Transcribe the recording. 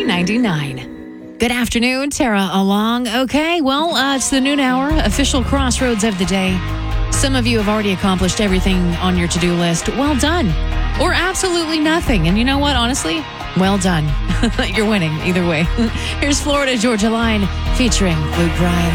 $2.99. Good afternoon, Tara along. Okay, well, it's the noon hour, official crossroads of the day. Some of you have already accomplished everything on your to-do list. Well done. Or absolutely nothing. And you know what, honestly? Well done. You're winning either way. Here's Florida Georgia Line featuring Luke Bryan.